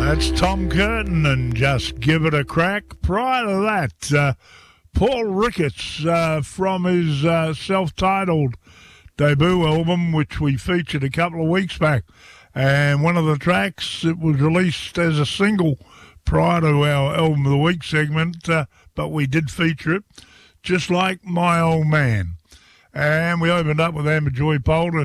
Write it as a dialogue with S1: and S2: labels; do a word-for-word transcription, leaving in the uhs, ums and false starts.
S1: That's Tom Curtin and Just Give It a Crack. Prior to that, uh, Paul Ricketts uh, from his uh, self-titled debut album, which we featured a couple of weeks back. And one of the tracks, it was released as a single prior to our Album of the Week segment, uh, but we did feature it, Just Like My Old Man. And we opened up with Amber Joy Polder.